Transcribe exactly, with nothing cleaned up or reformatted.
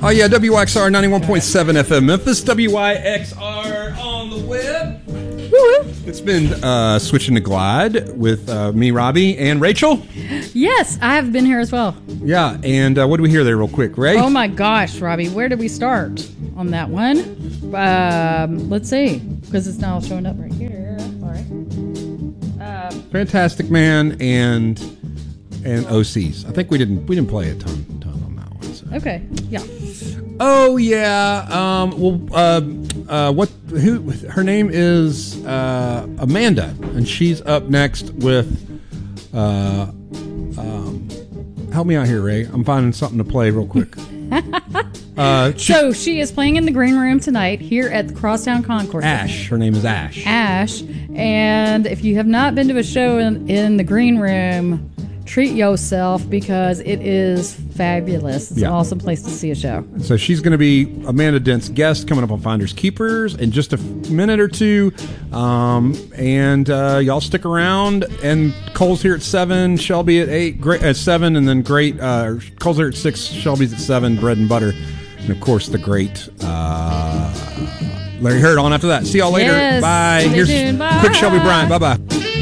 Oh, yeah, W Y X R ninety-one point seven F M Memphis, W Y X R on the web. Woo-woo. It's been uh, Switching to Glide with uh, me, Robbie, and Rachel. Yes, I have been here as well. Yeah, and uh, what do we hear there real quick, Ray? Oh, my gosh, Robbie, where did we start on that one? Um, let's see, because it's now showing up right here. All right. Um, Fantastic Man and and O Cs. I think we didn't we didn't play a ton ton on that one. So. okay, yeah. Oh yeah. Um, well, uh, uh, what? Who? Her name is uh, Amanda, and she's up next with. Uh, um, help me out here, Ray. I'm finding something to play real quick. uh, she, so she is playing in the green room tonight here at the Crosstown Concourse. Ash. Her name is Ash. Ash. And if you have not been to a show in, in the green room, treat yourself because it is fabulous. It's yeah. an awesome place to see a show. So she's going to be Amanda Dent's guest coming up on Finders Keepers in just a minute or two. Um, and uh, y'all stick around. And Cole's here at seven, Shelby at eight, great, at seven, and then great. Uh, Cole's here at six, Shelby's at seven, bread and butter. And of course, the great uh, Larry Hurd on after that. See y'all later. Yes. Bye. Stay Here's tuned. Bye. quick Shelby Bryant. Bye bye.